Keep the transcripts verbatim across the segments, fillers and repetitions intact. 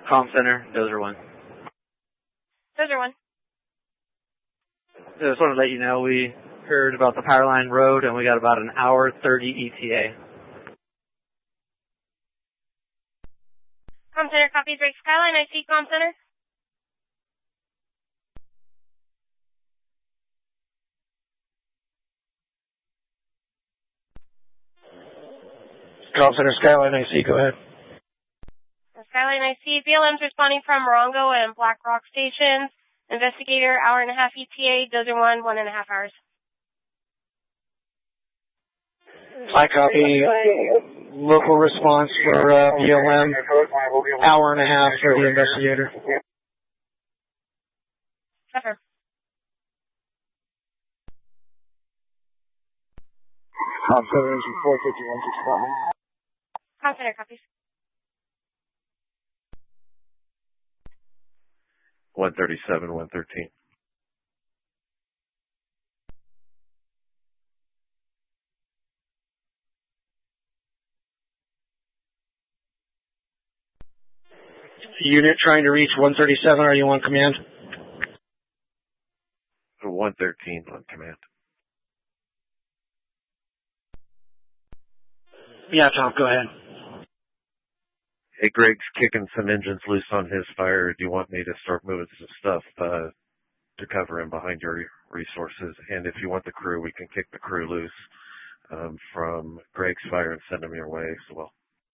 Comm Center, Dozer one. Dozer one. I just wanted to let you know we heard about the Powerline Road and we got about an hour thirty E T A. Comm Center, copy Drake Skyline. I see Comm Center. Comm Center, Skyline, I see. Go ahead. Skyline, I see. B L M's responding from Morongo and Black Rock stations. Investigator, hour and a half E T A. Dozer one, one and a half hours. I copy. Local response for uh, B L M. Hour and a half for the investigator. Confirm. Comm Center, four fifty-one sixty-five. Comm Center, copies. one thirty-seven, one thirteen. Unit trying to reach one thirty-seven. Are you on command? one thirteen on command. Yeah, Tom, go ahead. Hey, Greg's kicking some engines loose on his fire. Do you want me to start moving some stuff uh, to cover him behind your resources? And if you want the crew, we can kick the crew loose um, from Greg's fire and send them your way as well.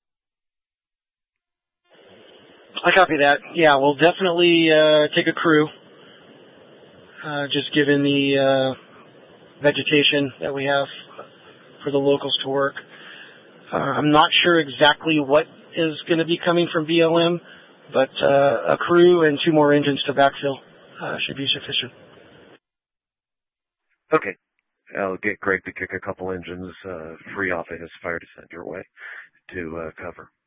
I copy that. Yeah, we'll definitely uh, take a crew, uh, just given the uh, vegetation that we have for the locals to work. Uh, I'm not sure exactly what is going to be coming from B L M, but uh, a crew and two more engines to backfill uh, should be sufficient. Okay. I'll get Greg to kick a couple engines uh, free off of his fire to send your way to uh, cover.